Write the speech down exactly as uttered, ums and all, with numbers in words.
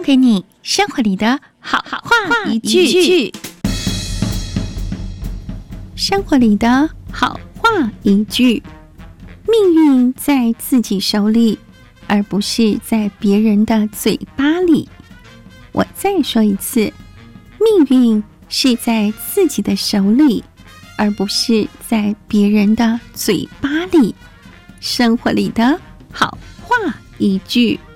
给你生活里的好话一句，生活里的好话一句。命运在自己手里，而不是在别人的嘴巴里。我再说一次，命运是在自己的手里，而不是在别人的嘴巴里。生活里的好话一句。